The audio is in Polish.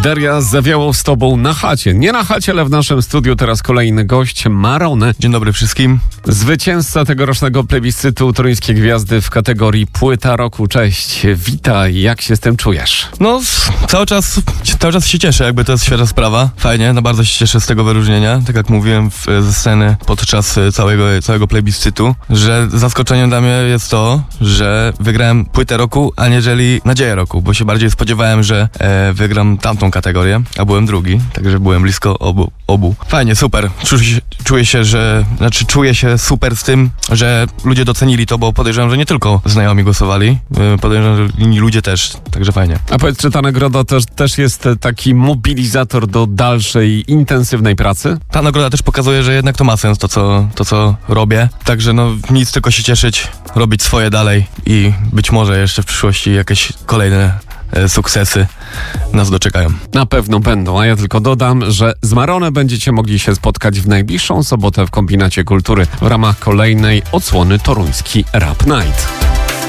Daria, zawiało z tobą na chacie. Nie na chacie, ale w naszym studiu teraz kolejny gość, Marone. Dzień dobry wszystkim. Zwycięzca tegorocznego plebiscytu Toruńskie Gwiazdy w kategorii Płyta Roku. Cześć, witaj, jak się z tym czujesz? No, cały czas się cieszę, jakby to jest świeża sprawa. Fajnie, no bardzo się cieszę z tego wyróżnienia. Tak jak mówiłem ze sceny podczas całego plebiscytu, że zaskoczeniem dla mnie jest to, że wygrałem Płytę Roku, aniżeli Nadzieję Roku, bo się bardziej spodziewałem, że wygram tamtą kategorię, a byłem drugi, także byłem blisko obu. Fajnie, super. Czuję się super z tym, że ludzie docenili to, bo podejrzewam, że nie tylko znajomi głosowali, podejrzewam, że inni ludzie też, także fajnie. A powiedz, czy ta nagroda też jest taki mobilizator do dalszej, intensywnej pracy? Ta nagroda też pokazuje, że jednak to ma sens, to co robię, także no nic, tylko się cieszyć, robić swoje dalej i być może jeszcze w przyszłości jakieś kolejne sukcesy nas doczekają. Na pewno będą, a ja tylko dodam, że z Marone będziecie mogli się spotkać w najbliższą sobotę w Kombinacie Kultury w ramach kolejnej odsłony Toruński Rap Night.